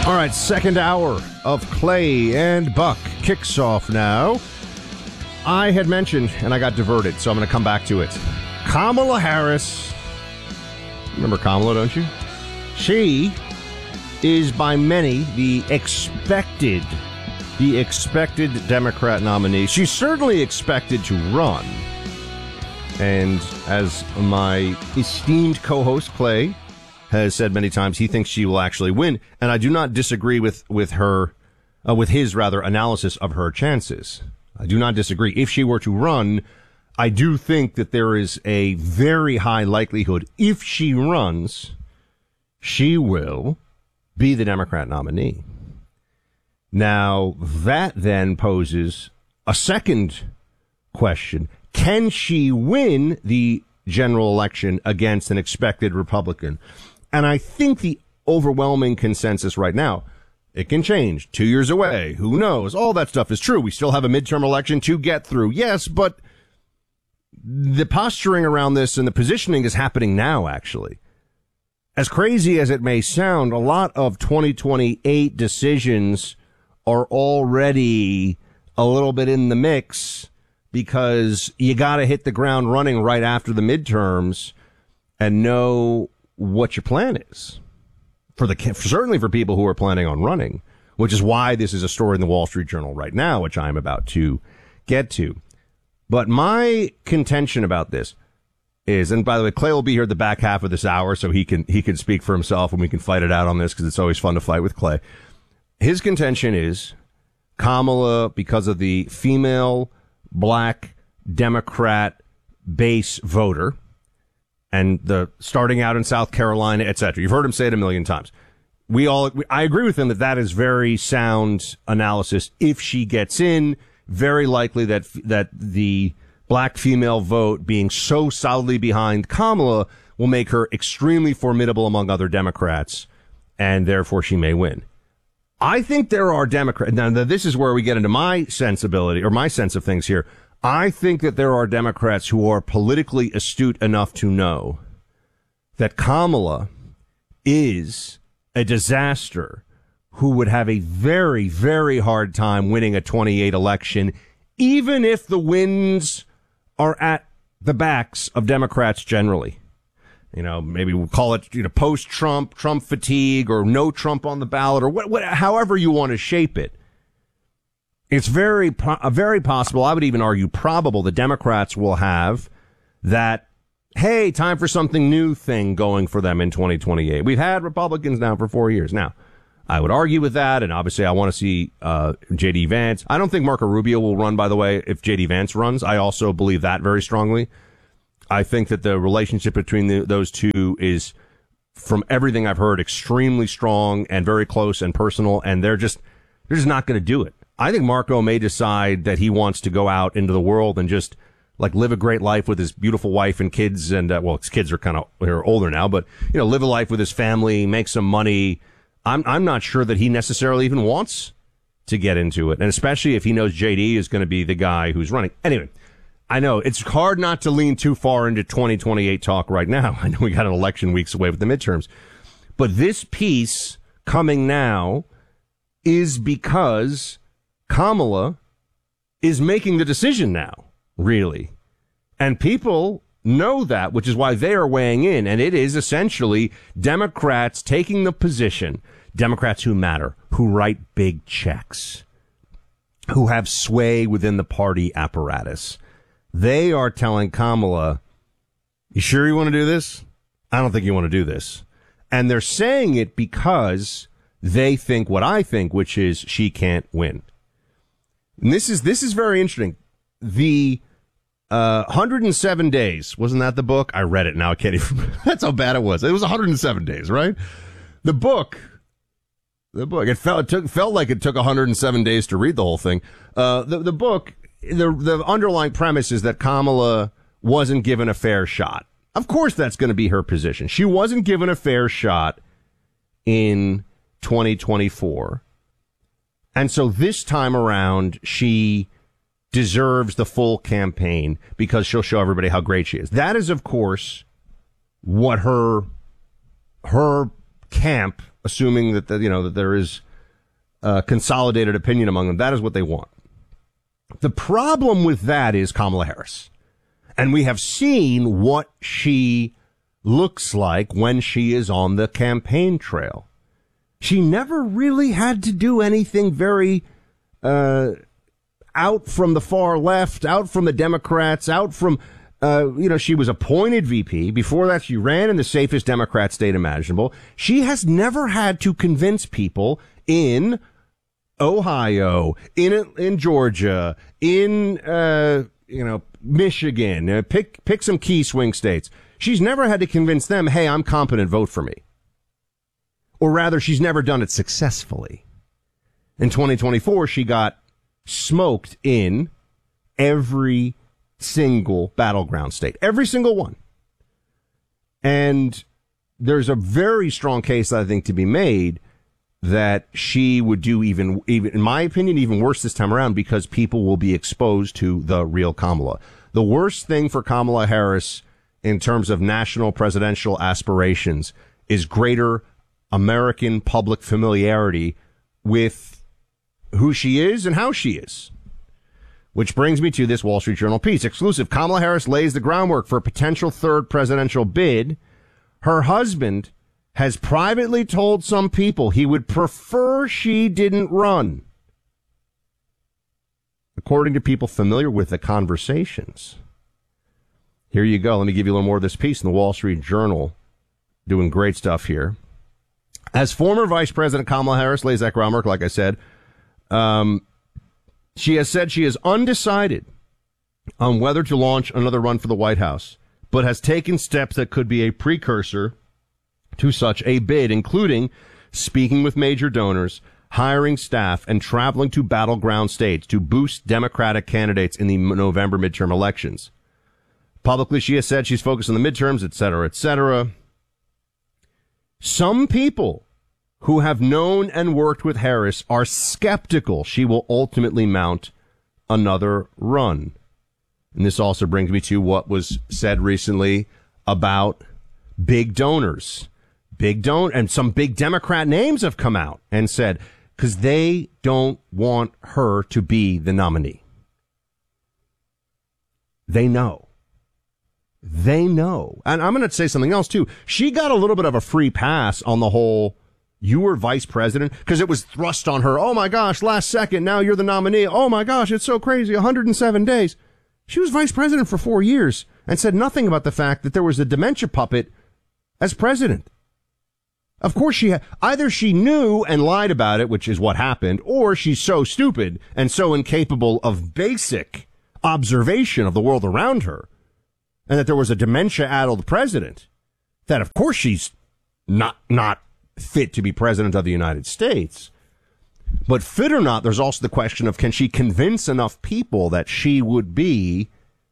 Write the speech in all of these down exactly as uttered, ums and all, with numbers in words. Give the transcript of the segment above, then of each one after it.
All right, second hour of Clay and Buck kicks off now. I had mentioned, and I got diverted, so I'm going to come back to it. Kamala Harris. Remember Kamala, don't you? She is by many the expected, the expected Democrat nominee. She's certainly expected to run. And as my esteemed co-host Clay has said many times, he thinks she will actually win. And I do not disagree with, with her, uh, with his rather analysis of her chances. I do not disagree. If she were to run, I do think that there is a very high likelihood if she runs, she will be the Democrat nominee. Now, that then poses a second question. Can she win the general election against an expected Republican? And I think the overwhelming consensus right now, it can change. Two years away. Who knows? All that stuff is true. We still have a midterm election to get through. Yes, but the posturing around this and the positioning is happening now, actually. As crazy as it may sound, a lot of twenty twenty-eight decisions are already a little bit in the mix because you got to hit the ground running right after the midterms and know what your plan is. For the certainly for people who are planning on running, which is why this is a story in the Wall Street Journal right now, which I'm about to get to. But my contention about this is, and by the way, Clay will be here the back half of this hour, so he can he can speak for himself and we can fight it out on this because it's always fun to fight with Clay. His contention is Kamala, because of the female black Democrat base voter, and the starting out in South Carolina, et cetera. You've heard him say it a million times. We all, I agree with him that that is very sound analysis. If she gets in, very likely that that the black female vote being so solidly behind Kamala will make her extremely formidable among other Democrats, and therefore she may win. I think there are Democrats. Now, this is where we get into my sensibility or my sense of things here. I think that there are Democrats who are politically astute enough to know that Kamala is a disaster who would have a very, very hard time winning a twenty-eight election, even if the wins are at the backs of Democrats generally. You know, maybe we'll call it, you know, post-Trump, Trump fatigue, or no Trump on the ballot, or what, what, however you want to shape it. It's very, very possible, I would even argue probable, the Democrats will have that, hey, time for something new thing going for them in twenty twenty-eight. We've had Republicans now for four years. Now, I would argue with that, and obviously I want to see uh J D. Vance. I don't think Marco Rubio will run, by the way, if J D. Vance runs. I also believe that very strongly. I think that the relationship between the, those two is, from everything I've heard, extremely strong and very close and personal, and they're just, they're just not going to do it. I think Marco may decide that he wants to go out into the world and just like live a great life with his beautiful wife and kids. And, uh, well, his kids are kind of, they're older now, but, you know, live a life with his family, make some money. I'm, I'm not sure that he necessarily even wants to get into it. And especially if he knows J D is going to be the guy who's running. Anyway, I know it's hard not to lean too far into twenty twenty-eight talk right now. I know we got an election weeks away with the midterms, but this piece coming now is because Kamala is making the decision now, really. And people know that, which is why they are weighing in. And it is essentially Democrats taking the position, Democrats who matter, who write big checks, who have sway within the party apparatus. They are telling Kamala, you sure you want to do this? I don't think you want to do this. And they're saying it because they think what I think, which is she can't win. And this is, this is very interesting. The, uh, one hundred seven days, wasn't that the book? I read it now. I can't even, that's how bad it was. It was one hundred seven days, right? The book, the book, it felt, it took, felt like it took one hundred seven days to read the whole thing. Uh, the, the book, the, the underlying premise is that Kamala wasn't given a fair shot. Of course, that's going to be her position. She wasn't given a fair shot in twenty twenty-four. And so this time around, she deserves the full campaign because she'll show everybody how great she is. That is, of course, what her, her camp, assuming that the, you know that there is a consolidated opinion among them, that is what they want. The problem with that is Kamala Harris. And we have seen what she looks like when she is on the campaign trail. She never really had to do anything very uh, out from the far left, out from the Democrats, out from, uh, you know, she was appointed V P. Before that, she ran in the safest Democrat state imaginable. She has never had to convince people in Ohio, in in Georgia, in, uh, you know, Michigan, uh, pick pick some key swing states. She's never had to convince them, hey, I'm competent, vote for me. Or rather, she's never done it successfully. In twenty twenty-four, she got smoked in every single battleground state. Every single one. And there's a very strong case, I think, to be made that she would do even, even, in my opinion, even worse this time around because people will be exposed to the real Kamala. The worst thing for Kamala Harris in terms of national presidential aspirations is greater American public familiarity with who she is and how she is. Which brings me to this Wall Street Journal piece. Exclusive. Kamala Harris lays the groundwork for a potential third presidential bid. Her husband has privately told some people he would prefer she didn't run. According to people familiar with the conversations. Here you go. Let me give you a little more of this piece in the Wall Street Journal. Doing great stuff here. As former Vice President Kamala Harris lays that groundwork, like I said, um, she has said she is undecided on whether to launch another run for the White House, but has taken steps that could be a precursor to such a bid, including speaking with major donors, hiring staff, and traveling to battleground states to boost Democratic candidates in the November midterm elections. Publicly, she has said she's focused on the midterms, et cetera, et cetera. Some people who have known and worked with Harris are skeptical she will ultimately mount another run. And this also brings me to what was said recently about big donors. Big don and some big Democrat names have come out and said, because they don't want her to be the nominee. They know. They know. And I'm going to say something else, too. She got a little bit of a free pass on the whole, you were vice president, because it was thrust on her. Oh, my gosh, last second, now you're the nominee. Oh, my gosh, it's so crazy, one hundred seven days. She was vice president for four years and said nothing about the fact that there was a dementia puppet as president. Of course, she had, either she knew and lied about it, which is what happened, or she's so stupid and so incapable of basic observation of the world around her, and that there was a dementia-addled president, that of course she's not not fit to be president of the United States. But fit or not, there's also the question of, can she convince enough people that she would be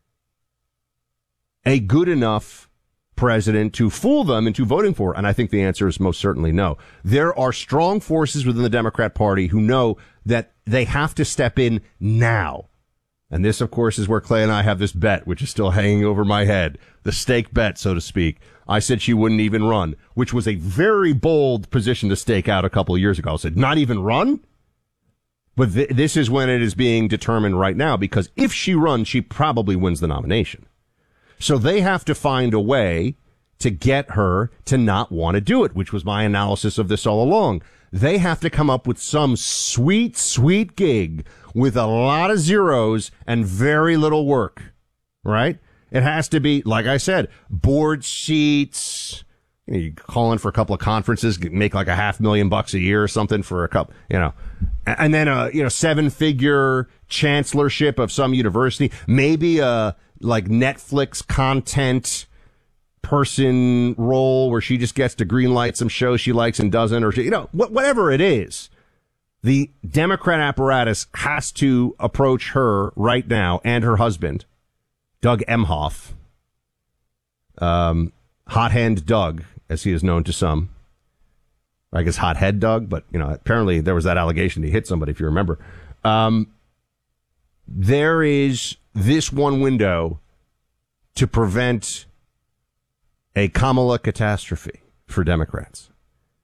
a good enough president to fool them into voting for her? And I think the answer is most certainly no. There are strong forces within the Democrat Party who know that they have to step in now. And this, of course, is where Clay and I have this bet, which is still hanging over my head. The stake bet, so to speak. I said she wouldn't even run, which was a very bold position to stake out a couple of years ago. I said, not even run? But th- this is when it is being determined right now, because if she runs, she probably wins the nomination. So they have to find a way to get her to not want to do it, which was my analysis of this all along. They have to come up with some sweet, sweet gig with a lot of zeros and very little work, right? It has to be, like I said, board seats. You know, you call in for a couple of conferences, make like a half million bucks a year or something for a couple, you know, and then a, you know, seven figure chancellorship of some university, maybe a like Netflix content person role where she just gets to green light some shows she likes and doesn't, or, you know, wh- whatever it is. The Democrat apparatus has to approach her right now and her husband, Doug Emhoff, um, Hot Hand Doug, as he is known to some. I guess Hot Head Doug, but, you know, apparently there was that allegation he hit somebody, if you remember. Um, there is this one window to prevent a Kamala catastrophe for Democrats.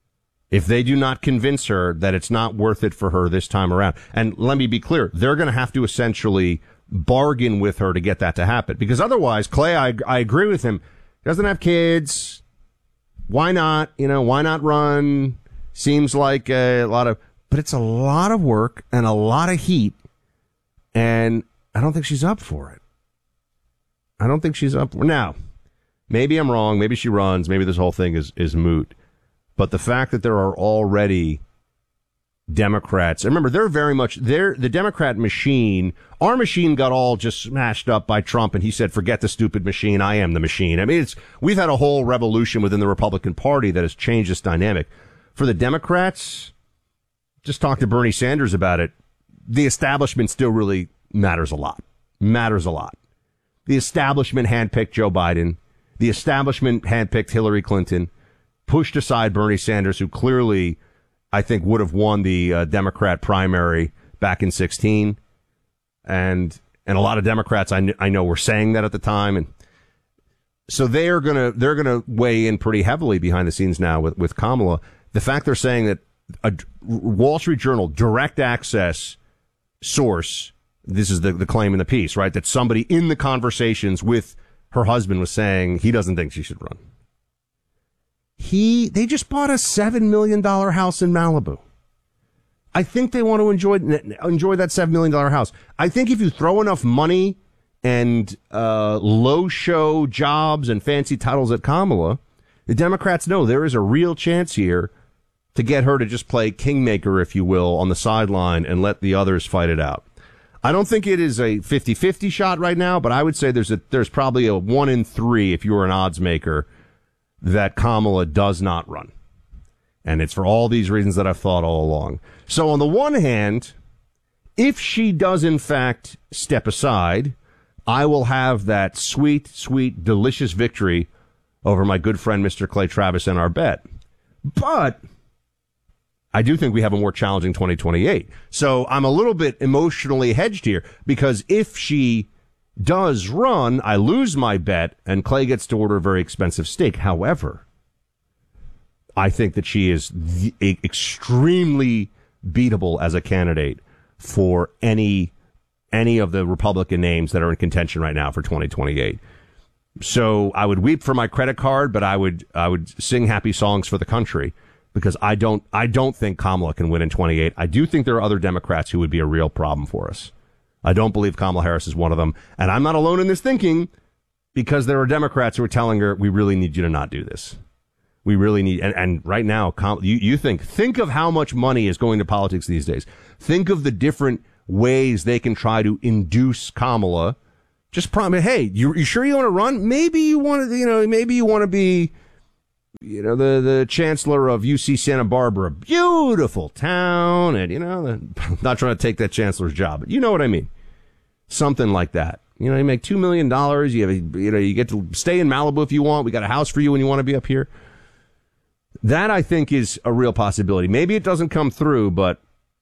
if they do not convince her that it's not worth it for her this time around. And let me be clear, they're going to have to essentially bargain with her to get that to happen. Because otherwise, Clay, I, I agree with him, doesn't have kids. Why not? You know, why not run? Seems like a lot of, but it's a lot of work and a lot of heat. And I don't think she's up for it. I don't think she's up for it. Now, maybe I'm wrong. Maybe she runs. Maybe this whole thing is, is moot. But the fact that there are already Democrats, remember, they're very much, they're the Democrat machine. Our machine got all just smashed up by Trump, and he said, forget the stupid machine. I am the machine. I mean, it's, we've had a whole revolution within the Republican Party that has changed this dynamic. For the Democrats, just talk to Bernie Sanders about it. The establishment still really matters a lot. Matters a lot. The establishment handpicked Joe Biden. The establishment handpicked Hillary Clinton. Pushed aside Bernie Sanders, who clearly, I think, would have won the uh, Democrat primary back in sixteen. And and a lot of Democrats I, kn- I know were saying that at the time. And so they are going to they're going to weigh in pretty heavily behind the scenes now with, with Kamala. The fact they're saying that a Wall Street Journal direct access source, this is the, the claim in the piece, right, that somebody in the conversations with her husband was saying he doesn't think she should run. He, they just bought a seven million dollars house in Malibu. I think they want to enjoy, enjoy that seven million dollars house. I think if you throw enough money and, uh, low show jobs and fancy titles at Kamala, the Democrats know there is a real chance here to get her to just play kingmaker, if you will, on the sideline and let the others fight it out. I don't think it is a fifty-fifty shot right now, but I would say there's a, there's probably a one in three if you were an odds maker that Kamala does not run. And it's for all these reasons that I've thought all along. So on the one hand, if she does in fact step aside, I will have that sweet, sweet, delicious victory over my good friend Mister Clay Travis and our bet. But I do think we have a more challenging twenty twenty-eight. So I'm a little bit emotionally hedged here, because if she does run, I lose my bet, and Clay gets to order a very expensive steak. However, I think that she is the, extremely beatable as a candidate for any any of the Republican names that are in contention right now for twenty twenty-eight. So I would weep for my credit card, but I would I would sing happy songs for the country, because I don't I don't think Kamala can win in twenty-eight. I do think there are other Democrats who would be a real problem for us. I don't believe Kamala Harris is one of them. And I'm not alone in this thinking, because there are Democrats who are telling her, we really need you to not do this. We really need, and, and right now, you, you think, think of how much money is going to politics these days. Think of the different ways they can try to induce Kamala. Just promise, hey, you, you sure you want to run? Maybe you want to, you know, maybe you want to be, you know, the, the chancellor of U C Santa Barbara, beautiful town, and, you know, the, not trying to take that chancellor's job, but you know what I mean. Something like that. You know, you make two million dollars, you have, a, you know, you get to stay in Malibu if you want, we got a house for you when you want to be up here. That, I think, is a real possibility. Maybe it doesn't come through, but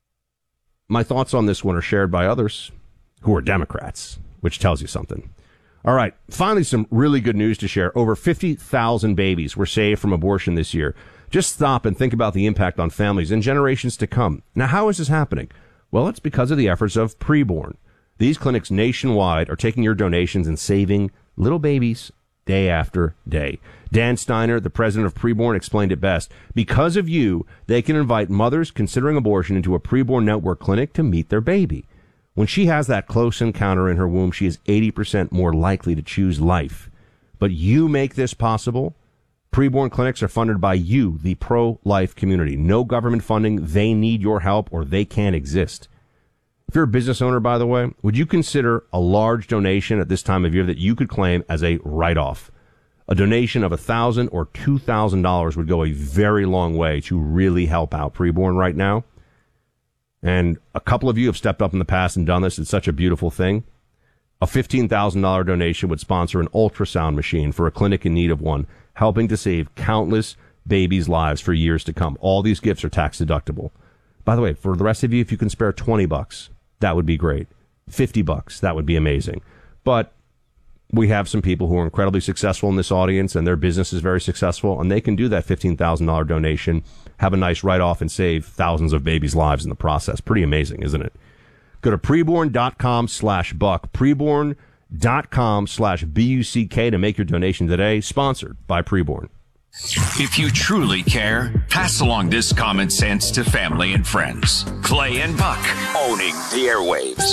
my thoughts on this one are shared by others who are Democrats, which tells you something. All right, finally, some really good news to share. Over fifty thousand babies were saved from abortion this year. Just stop and think about the impact on families and generations to come. Now, how is this happening? Well, it's because of the efforts of Preborn. These clinics nationwide are taking your donations and saving little babies day after day. Dan Steiner, the president of Preborn, explained it best. Because of you, they can invite mothers considering abortion into a Preborn Network clinic to meet their baby. When she has that close encounter in her womb, she is eighty percent more likely to choose life. But you make this possible. Preborn clinics are funded by you, the pro-life community. No government funding. They need your help or they can't exist. If you're a business owner, by the way, would you consider a large donation at this time of year that you could claim as a write-off? A donation of one thousand dollars or two thousand dollars would go a very long way to really help out Preborn right now. And a couple of you have stepped up in the past and done this. It's such a beautiful thing. A fifteen thousand dollars donation would sponsor an ultrasound machine for a clinic in need of one, helping to save countless babies' lives for years to come. All these gifts are tax deductible. By the way, for the rest of you, if you can spare twenty bucks, that would be great. fifty bucks, that would be amazing. But we have some people who are incredibly successful in this audience, and their business is very successful, and they can do that fifteen thousand dollars donation, have a nice write-off and save thousands of babies' lives in the process. Pretty amazing, isn't it? Go to preborn.com slash buck, preborn.com slash B-U-C-K to make your donation today. Sponsored by Preborn. If you truly care, pass along this common sense to family and friends. Clay and Buck, owning the airwaves.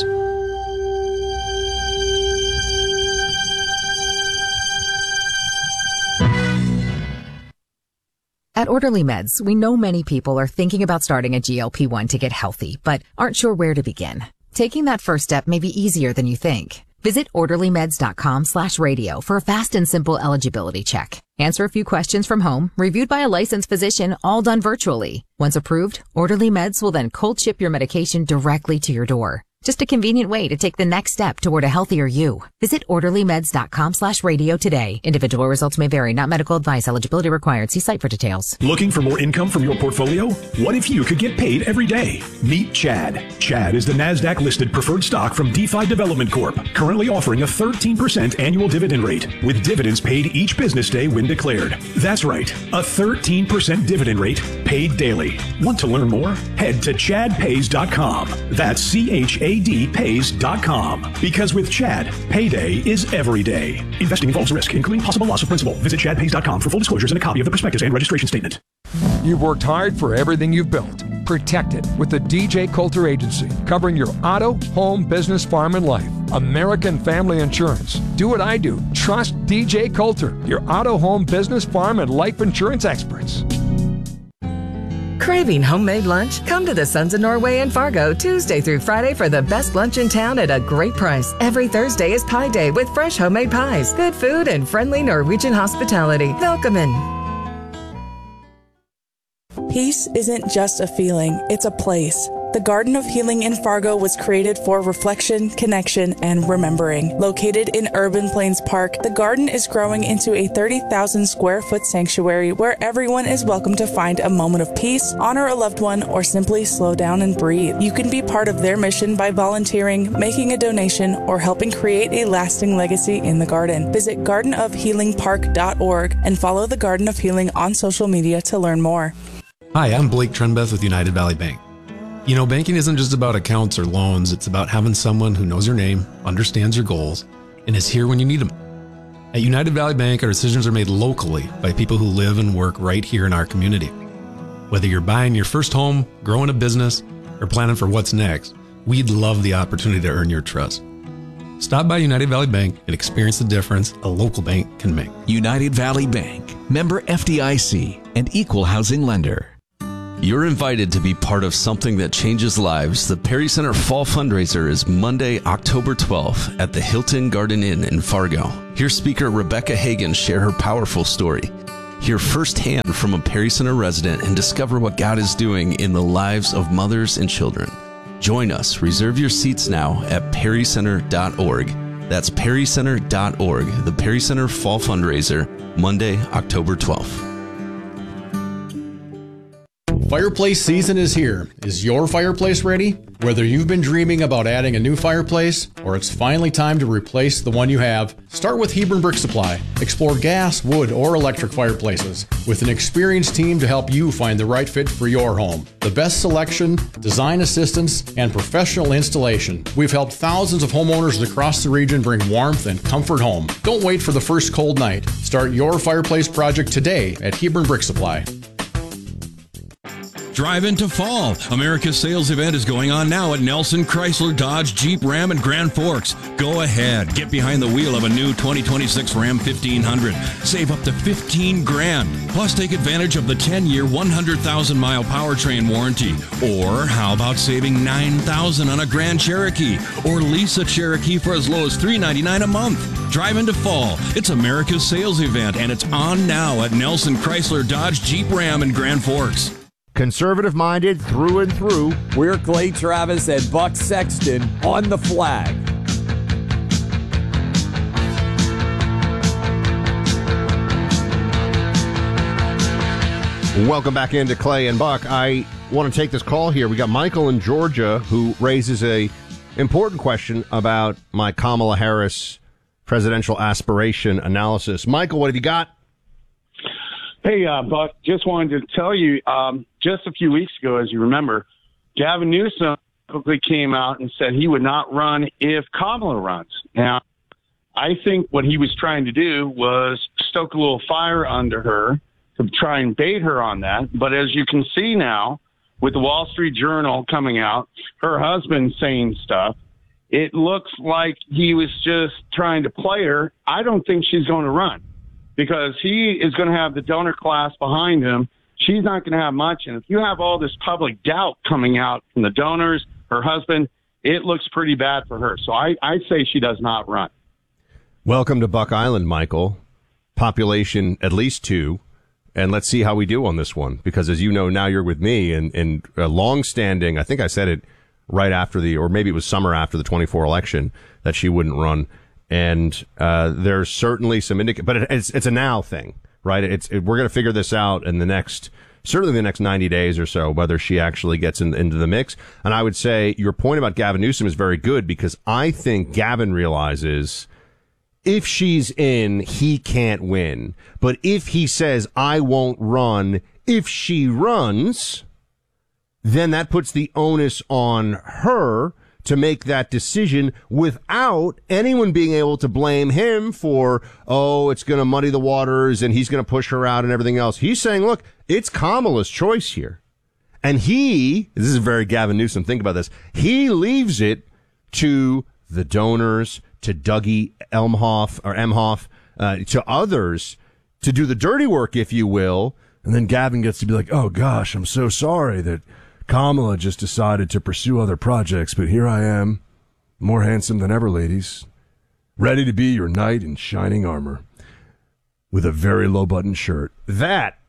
At Orderly Meds, we know many people are thinking about starting a G L P one to get healthy, but aren't sure where to begin. Taking that first step may be easier than you think. Visit orderlymeds.com slash radio for a fast and simple eligibility check. Answer a few questions from home, reviewed by a licensed physician, all done virtually. Once approved, Orderly Meds will then cold ship your medication directly to your door. Just a convenient way to take the next step toward a healthier you. Visit orderlymeds.com slash radio today. Individual results may vary, not medical advice. Eligibility required. See site for details. Looking for more income from your portfolio? What if you could get paid every day? Meet Chad. Chad is the NASDAQ-listed preferred stock from DeFi Development Corp, currently offering a thirteen percent annual dividend rate, with dividends paid each business day when declared. That's right, a thirteen percent dividend rate paid daily. Want to learn more? Head to chad pays dot com. That's C H A D pays dot com. Because with Chad, payday is every day. Investing involves risk, including possible loss of principal. Visit chad pays dot com for full disclosures and a copy of the prospectus and registration statement. You've worked hard for everything you've built. Protect it with the D J Coulter Agency, covering your auto, home, business, farm, and life. American Family Insurance. Do what I do. Trust D J Coulter, your auto, home, business, farm, and life insurance experts. Craving homemade lunch? Come to the Sons of Norway in Fargo Tuesday through Friday for the best lunch in town at a great price. Every Thursday is Pie Day with fresh homemade pies, good food, and friendly Norwegian hospitality. Velkommen. Peace isn't just a feeling, it's a place. The Garden of Healing in Fargo was created for reflection, connection, and remembering. Located in Urban Plains Park, the garden is growing into a thirty thousand square foot sanctuary where everyone is welcome to find a moment of peace, honor a loved one, or simply slow down and breathe. You can be part of their mission by volunteering, making a donation, or helping create a lasting legacy in the garden. Visit garden of healing park dot org and follow the Garden of Healing on social media to learn more. Hi, I'm Blake Trenbeth with United Valley Bank. You know, banking isn't just about accounts or loans. It's about having someone who knows your name, understands your goals, and is here when you need them. At United Valley Bank, our decisions are made locally by people who live and work right here in our community. Whether you're buying your first home, growing a business, or planning for what's next, we'd love the opportunity to earn your trust. Stop by United Valley Bank and experience the difference a local bank can make. United Valley Bank, member F D I C, and equal housing lender. You're invited to be part of something that changes lives. The Perry Center Fall Fundraiser is Monday, October twelfth at the Hilton Garden Inn in Fargo. Hear speaker Rebecca Hagan share her powerful story. Hear firsthand from a Perry Center resident and discover what God is doing in the lives of mothers and children. Join us. Reserve your seats now at perry center dot org. That's perry center dot org. The Perry Center Fall Fundraiser, Monday, October twelfth. Fireplace season is here. Is your fireplace ready? Whether you've been dreaming about adding a new fireplace or it's finally time to replace the one you have, start with Hebron Brick Supply. Explore gas, wood, or electric fireplaces with an experienced team to help you find the right fit for your home. The best selection, design assistance, and professional installation. We've helped thousands of homeowners across the region bring warmth and comfort home. Don't wait for the first cold night. Start your fireplace project today at Hebron Brick Supply. Drive into fall. America's sales event is going on now at Nelson Chrysler Dodge Jeep Ram in Grand Forks. Go ahead. Get behind the wheel of a new twenty twenty-six Ram fifteen hundred. Save up to fifteen grand. Plus take advantage of the ten-year, one hundred thousand mile powertrain warranty. Or how about saving nine thousand dollars on a Grand Cherokee? Or lease a Cherokee for as low as three hundred ninety-nine dollars a month. Drive into fall. It's America's sales event, and it's on now at Nelson Chrysler Dodge Jeep Ram in Grand Forks. Conservative-minded through and through. We're Clay Travis and Buck Sexton on the flag. Welcome back into Clay and Buck. I want to take this call here. We got Michael in Georgia who raises a important question about my Kamala Harris presidential aspiration analysis. Michael, what have you got? Hey, uh, Buck, just wanted to tell you, um, just a few weeks ago, as you remember, Gavin Newsom quickly came out and said he would not run if Kamala runs. Now, I think what he was trying to do was stoke a little fire under her to try and bait her on that. But as you can see now, with the Wall Street Journal coming out, her husband saying stuff, it looks like he was just trying to play her. I don't think she's going to run because he is going to have the donor class behind him. She's not going to have much. And if you have all this public doubt coming out from the donors, her husband, it looks pretty bad for her. So I, I say she does not run. Welcome to Buck Island, Michael. Population at least two. And let's see how we do on this one. Because as you know, now you're with me and, and a long-standing, I think I said it right after the, or maybe it was summer after the twenty-four election, that she wouldn't run. And uh, there's certainly some indication, but it, it's it's a now thing, right? It's it, we're going to figure this out in the next, certainly the next ninety days or so, whether she actually gets in, into the mix. And I would say your point about Gavin Newsom is very good because I think Gavin realizes if she's in, he can't win. But if he says, I won't run, if she runs, then that puts the onus on her to make that decision without anyone being able to blame him for, oh, it's going to muddy the waters and he's going to push her out and everything else. He's saying, look, it's Kamala's choice here. And he, this is very Gavin Newsom, think about this, he leaves it to the donors, to Dougie Elmhoff or Emhoff, uh, to others to do the dirty work, if you will. And then Gavin gets to be like, oh gosh, I'm so sorry that Kamala just decided to pursue other projects, but here I am, more handsome than ever, ladies, ready to be your knight in shining armor with a very low button shirt. That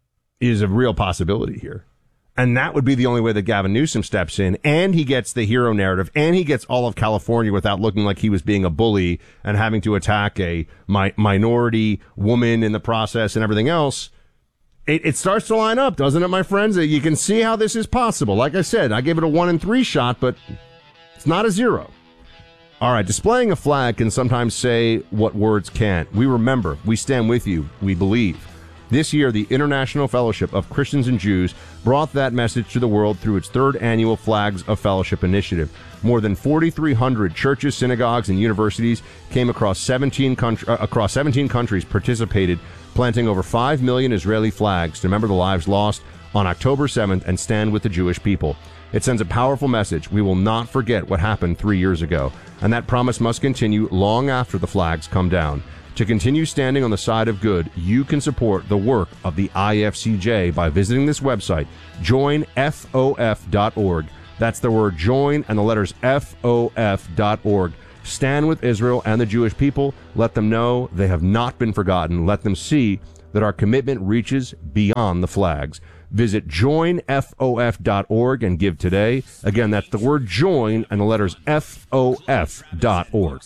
is a real possibility here. And that would be the only way that Gavin Newsom steps in, and he gets the hero narrative, and he gets all of California without looking like he was being a bully and having to attack a mi- minority woman in the process and everything else. It, it starts to line up, doesn't it, my friends? You can see how this is possible. Like I said, I gave it a one in three shot, but it's not a zero. All right, displaying a flag can sometimes say what words can't. We remember, we stand with you, we believe. This year, the International Fellowship of Christians and Jews brought that message to the world through its third annual Flags of Fellowship initiative. More than forty-three hundred churches, synagogues, and universities came across seventeen, country, uh, across seventeen countries participated, planting over five million Israeli flags to remember the lives lost on October seventh and stand with the Jewish people. It sends a powerful message. We will not forget what happened three years ago, and that promise must continue long after the flags come down. To continue standing on the side of good, you can support the work of the I F C J by visiting this website, join F O F dot org. That's the word join and the letters F O F dot org. Stand with Israel and the Jewish people. Let them know they have not been forgotten. Let them see that our commitment reaches beyond the flags. Visit join F O F dot org and give today. Again, that's the word join and the letters F O F dot org.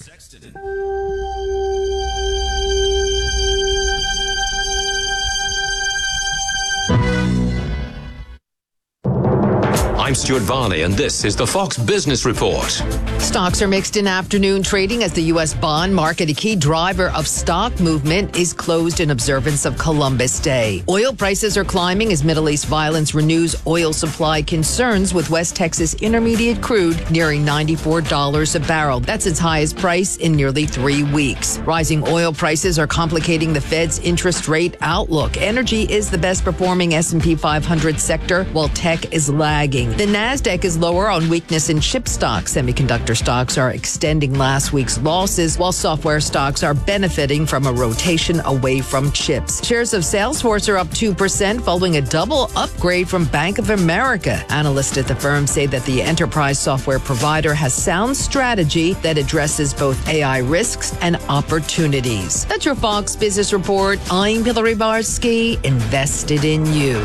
I'm Stuart Varney, and this is the Fox Business Report. Stocks are mixed in afternoon trading as the U S bond market, a key driver of stock movement, is closed in observance of Columbus Day. Oil prices are climbing as Middle East violence renews oil supply concerns, with West Texas Intermediate crude nearing ninety-four dollars a barrel. That's its highest price in nearly three weeks. Rising oil prices are complicating the Fed's interest rate outlook. Energy is the best performing S and P five hundred sector, while tech is lagging. The Nasdaq is lower on weakness in chip stocks. Semiconductor stocks are extending last week's losses, while software stocks are benefiting from a rotation away from chips. Shares of Salesforce are up two percent following a double upgrade from Bank of America. Analysts at the firm say that the enterprise software provider has sound strategy that addresses both A I risks and opportunities. That's your Fox Business Report. I'm Hillary Barsky, invested in you.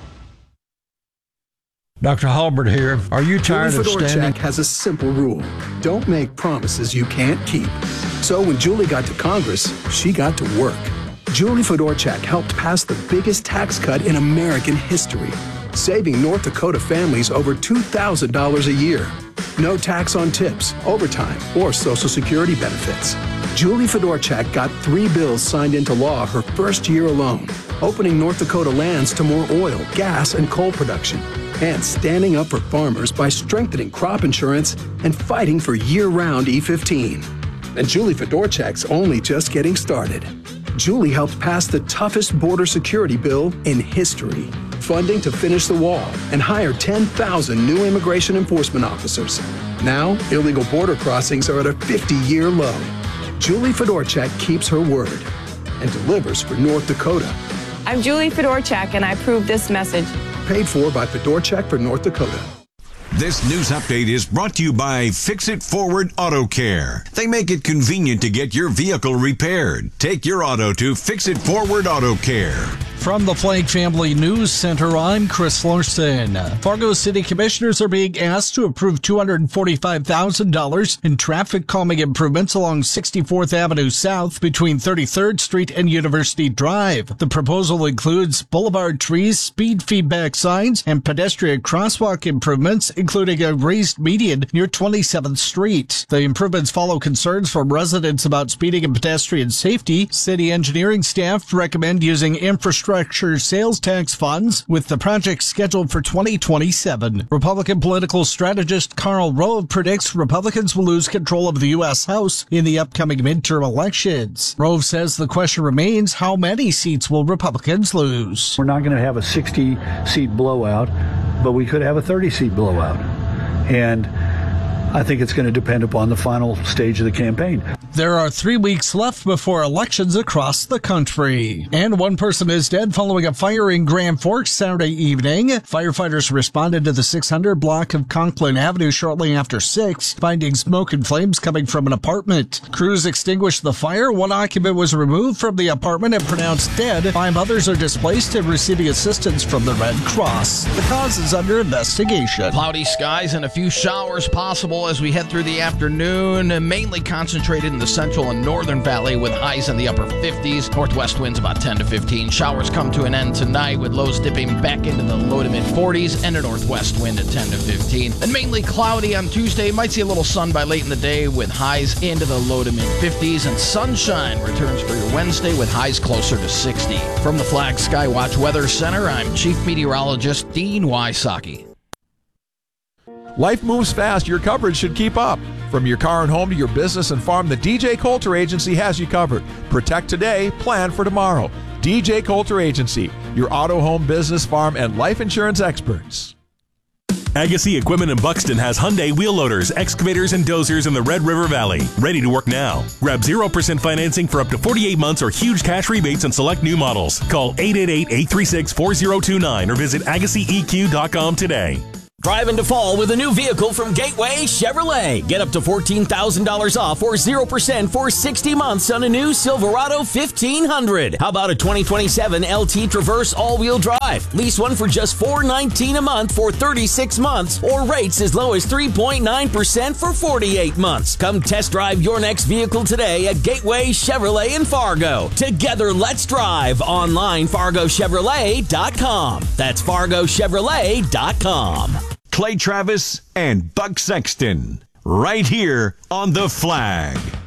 Doctor Halbert here. Are you tired Julie of standing? Fedorchak has a simple rule. Don't make promises you can't keep. So when Julie got to Congress, she got to work. Julie Fedorchak helped pass the biggest tax cut in American history, saving North Dakota families over two thousand dollars a year. No tax on tips, overtime, or Social Security benefits. Julie Fedorchak got three bills signed into law her first year alone. opening North Dakota lands to more oil, gas, and coal production, and standing up for farmers by strengthening crop insurance and fighting for year-round E fifteen. And Julie Fedorchak's only just getting started. Julie helped pass the toughest border security bill in history, funding to finish the wall and hire ten thousand new immigration enforcement officers. Now, illegal border crossings are at a fifty-year low. Julie Fedorchak keeps her word and delivers for North Dakota. I'm Julie Fedorchak, and I approve this message. Paid for by Fedorchak for North Dakota. This news update is brought to you by Fix It Forward Auto Care. They make it convenient to get your vehicle repaired. Take your auto to Fix It Forward Auto Care. From the Flake Family News Center, I'm Chris Larson. Fargo City Commissioners are being asked to approve two hundred forty-five thousand dollars in traffic calming improvements along sixty-fourth Avenue South between thirty-third Street and University Drive. The proposal includes boulevard trees, speed feedback signs, and pedestrian crosswalk improvements, including a raised median near twenty-seventh Street. The improvements follow concerns from residents about speeding and pedestrian safety. City engineering staff recommend using infrastructure sales tax funds, with the project scheduled for twenty twenty-seven. Republican political strategist Karl Rove predicts Republicans will lose control of the U S House in the upcoming midterm elections. Rove says the question remains, how many seats will Republicans lose? We're not going to have a sixty-seat blowout, but we could have a thirty-seat blowout. And I think it's going to depend upon the final stage of the campaign. There are three weeks left before elections across the country. And one person is dead following a fire in Grand Forks Saturday evening. Firefighters responded to the six hundred block of Conklin Avenue shortly after six, finding smoke and flames coming from an apartment. Crews extinguished the fire. One occupant was removed from the apartment and pronounced dead. Five others are displaced and receiving assistance from the Red Cross. The cause is under investigation. Cloudy skies and a few showers possible as we head through the afternoon, mainly concentrated in the central and northern valley with highs in the upper fifties. Northwest winds about ten to fifteen. Showers come to an end tonight with lows dipping back into the low to mid forties and a northwest wind at ten to fifteen. And mainly cloudy on Tuesday. Might see a little sun by late in the day with highs into the low to mid fifties. And sunshine returns for your Wednesday with highs closer to sixty. From the Flag Skywatch Weather Center, I'm Chief Meteorologist Dean Wysocki. Life moves fast. Your coverage should keep up. From your car and home to your business and farm, the D J Coulter Agency has you covered. Protect today, plan for tomorrow. D J Coulter Agency, your auto, home, business, farm, and life insurance experts. Agassi Equipment in Buxton has Hyundai wheel loaders, excavators, and dozers in the Red River Valley. Ready to work now. Grab zero percent financing for up to forty-eight months or huge cash rebates on select new models. Call eight eight eight, eight three six, four zero two nine or visit agassi e q dot com today. Drive into fall with a new vehicle from Gateway Chevrolet. Get up to fourteen thousand dollars off or zero percent for sixty months on a new Silverado fifteen hundred. How about a twenty twenty-seven L T Traverse all-wheel drive? Lease one for just four hundred nineteen dollars a month for thirty-six months or rates as low as three point nine percent for forty-eight months. Come test drive your next vehicle today at Gateway Chevrolet in Fargo. Together, let's drive. Online, fargo chevrolet dot com. That's fargo chevrolet dot com. Clay Travis and Buck Sexton, right here on The Flag.